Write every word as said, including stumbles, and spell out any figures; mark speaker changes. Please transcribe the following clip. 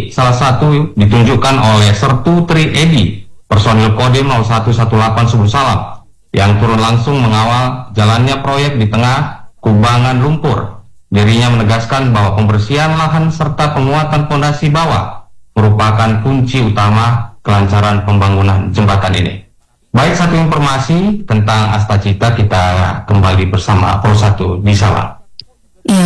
Speaker 1: salah satu ditunjukkan oleh Sertu Tri Edi, personil kode nol satu satu delapan Subuh Salam, yang turun langsung mengawal jalannya proyek di tengah kubangan lumpur. Dirinya menegaskan bahwa pembersihan lahan serta penguatan fondasi bawah merupakan kunci utama kelancaran pembangunan jembatan ini. Baik, satu informasi tentang Astacita, kita kembali bersama Pro satu di Salam.